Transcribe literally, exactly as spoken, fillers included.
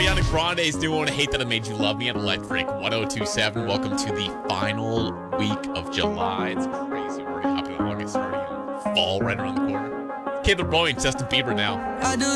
Ariana Grande's new one, Hate That I Made You Love Me, at Electric one oh two seven. Welcome to the final week of July. It's crazy. We're already hopping on August, already fall right around the corner. Caleb Boyne, Justin Bieber now. I do